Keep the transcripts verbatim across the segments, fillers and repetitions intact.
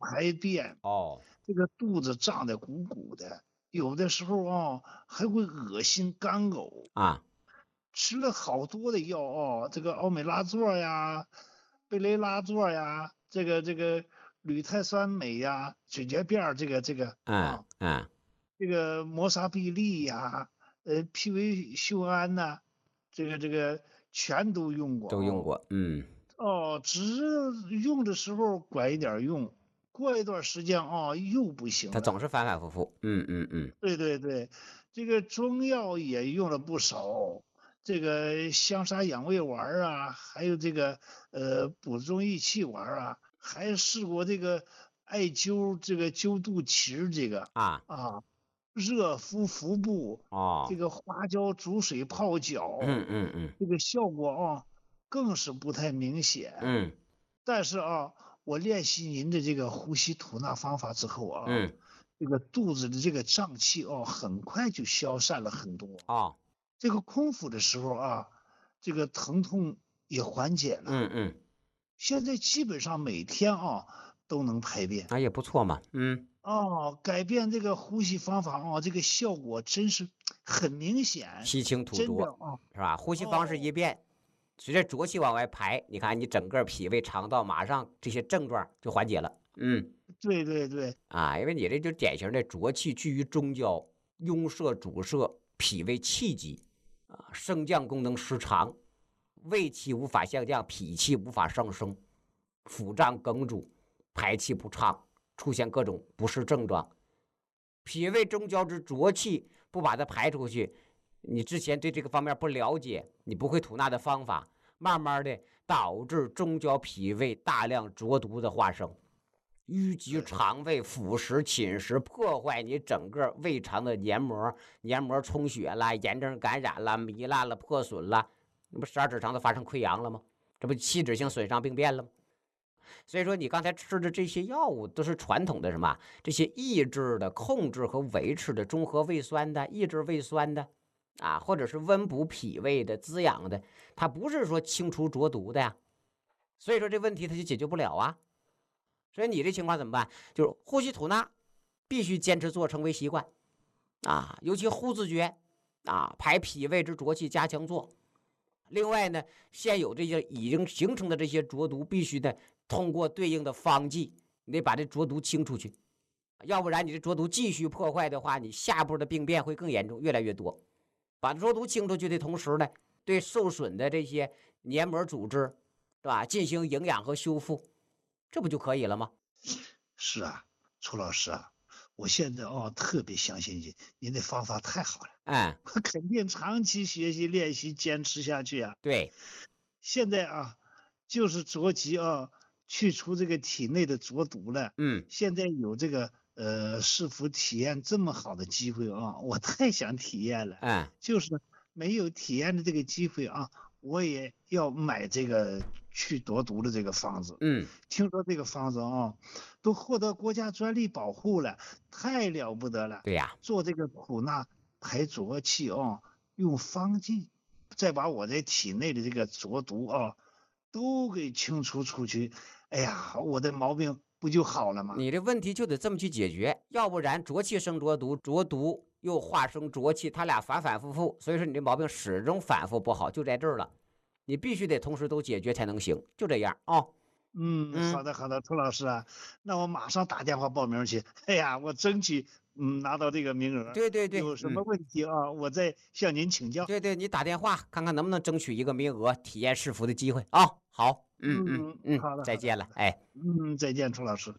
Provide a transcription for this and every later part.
排便， 哦， 这个肚子胀得鼓鼓的，有的时候啊还会恶心干呕啊。 吃了好多的药啊，这个奥美拉唑呀、贝雷拉唑呀，这个这个铝泰酸镁呀、解决便这个这个嗯啊， 嗯， 这个摩沙必利呀，呃，匹维秀胺呐、这个这个全都用过啊。 都用过。嗯， 哦，只是用的时候管一点用，过一段时间啊又不行了。 它总是反反复复。嗯嗯嗯， 对对对，这个中药也用了不少，这个香砂养胃丸啊，还有这个呃补中益气丸啊，还试过这个艾灸这个灸肚脐这个啊， 啊，热敷腹部， 哦， 这个花椒煮水泡脚， 嗯嗯嗯这个效果啊更是不太明显。 嗯但是啊，我练习您的这个呼吸吐纳方法之后啊， 嗯， 这个肚子的这个胀气哦，很快就消散了很多。 哦， 这个空腹的时候啊，这个疼痛也缓解了。 嗯嗯， 现在基本上每天啊都能排便。 那也不错嘛。嗯， 哦，改变这个呼吸方法啊，这个效果真是很明显， 吸清吐浊， 真的啊。 是吧？呼吸方式一哦， 变，随着浊气往外排，你看你整个脾胃肠道马上这些症状就缓解了。嗯， 对对对， 啊，因为你这就典型的浊气聚于中焦，壅塞阻塞，脾胃气急啊，升降功能失常，胃气无法下降，脾气无法上升，腹胀梗阻，排气不畅，出现各种不适症状。脾胃中焦之浊气不把它排出去，你之前对这个方面不了解，你不会吐纳的方法，慢慢的导致中焦脾胃大量浊毒的化生，淤积肠胃，腐蚀侵蚀，破坏你整个胃肠的黏膜，黏膜充血了，炎症感染了，糜烂了，破损了，那不十二指肠都发生溃疡了吗？这不器质性损伤病变了吗？所以说你刚才吃的这些药物都是传统的什么？这些抑制的、控制和维持的中和胃酸的、抑制胃酸的啊，或者是温补脾胃的、滋养的，它不是说清除浊毒的呀。所以说这问题它就解决不了啊。所以你这情况怎么办？就是呼吸吐纳必须坚持做，成为习惯啊，尤其呼自觉啊，排脾胃之浊气加强做。另外呢，现有这些已经形成的这些浊毒，必须的通过对应的方剂，你得把这浊毒清出去，要不然你这浊毒继续破坏的话，你下步的病变会更严重，越来越多。把浊毒清出去的同时呢，对受损的这些黏膜组织，对吧，进行营养和修复，这不就可以了吗？ 是啊，楚老师啊，我现在哦特别相信您，您的方法太好了， 嗯， 我肯定长期学习练习，坚持下去啊。 对， 现在啊，就是着急啊，去除这个体内的浊毒了。 嗯， 现在有这个呃是否体验这么好的机会啊，我太想体验了。 嗯， 就是没有体验的这个机会啊，我也要买这个去浊毒的这个方子。 嗯， 听说这个方子啊，都获得国家专利保护了，太了不得了。 对呀， 做这个吐纳排浊气啊，用方剂，再把我这体内的这个浊毒啊，都给清除出去。哎呀，我的毛病不就好了吗？ 你这问题就得这么去解决，要不然浊气生浊毒，浊毒又化生浊气，它俩反反复复，所以说你这毛病始终反复不好，就在这儿了。你必须得同时都解决才能行，就这样啊、哦。 嗯， 嗯好的好的，涂老师啊，那我马上打电话报名去。哎呀，我争取嗯拿到这个名额。 对对对， 有什么嗯， 问题啊，我再向您请教。 对对，你打电话看看能不能争取一个名额，体验试服的机会啊、哦。好，嗯嗯嗯， 嗯， 好的， 再见了，哎。 嗯，再见，楚老师。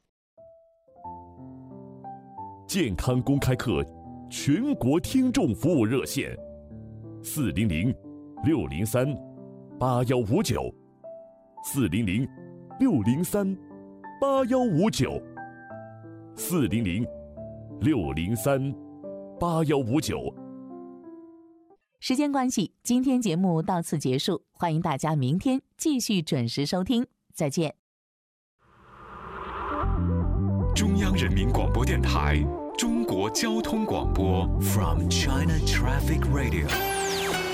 健康公开课全国听众服务热线：四零零六零三八幺五九，四零零六零三八幺五九，四零零六零三八幺五九。 时间关系，今天节目到此结束，欢迎大家明天继续准时收听，再见。 中央人民广播电台中国交通广播 From China Traffic Radio。